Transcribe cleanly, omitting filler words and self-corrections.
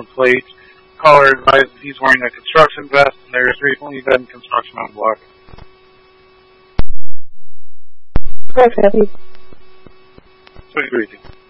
plate. Caller advised he's wearing a construction vest, and there has recently been construction on block. Perfect. Sweet greeting.